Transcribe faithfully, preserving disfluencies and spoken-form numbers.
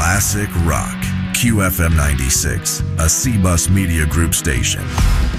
Classic rock. Q F M ninety-six, a C-Bus Media Group station.